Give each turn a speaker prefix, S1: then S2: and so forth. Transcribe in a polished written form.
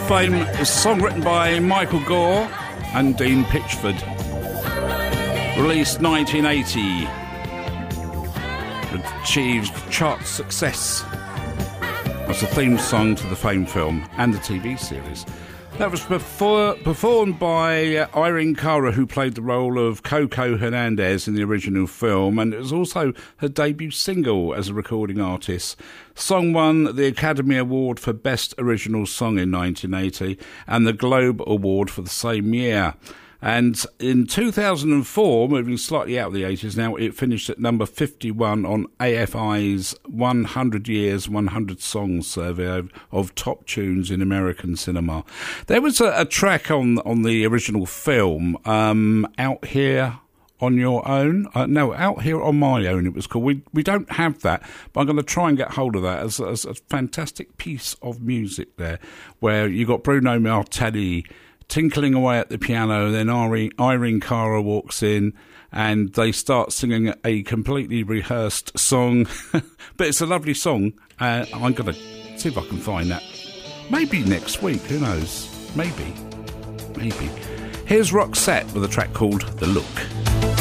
S1: Fame is a song written by Michael Gore and Dean Pitchford. Released 1980. Achieved chart success as a theme song to the Fame film and the TV series. That was performed by Irene Cara, who played the role of Coco Hernandez in the original film, and it was also her debut single as a recording artist. Song won the Academy Award for Best Original Song in 1980 and the Globe Award for the same year. And in 2004, moving slightly out of the 80s now, it finished at number 51 on AFI's 100 Years, 100 Songs survey of top tunes in American cinema. There was a track on the original film, Out Here on Your Own. No, Out Here on My Own, it was called. We don't have that, but I'm going to try and get hold of that as a fantastic piece of music there, where you got Bruno Martelli tinkling away at the piano, then Irene Cara walks in and they start singing a completely rehearsed song. But it's a lovely song. I'm going to see if I can find that. Maybe next week, who knows? Maybe. Here's Roxette with a track called The Look.